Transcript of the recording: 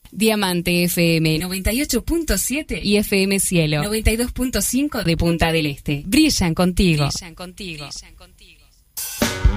Diamante FM 98.7 y FM Cielo 92.5 de Punta del Este. Brillan contigo. Brillan contigo. Brillan contigo.